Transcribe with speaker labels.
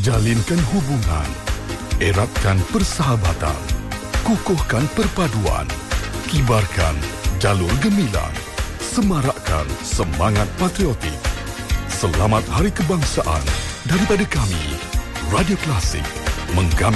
Speaker 1: Jalinkan hubungan, eratkan persahabatan, kukuhkan perpaduan, kibarkan jalur gemilang, semarakkan semangat patriotik. Selamat Hari Kebangsaan daripada kami, Radio Klasik, menggami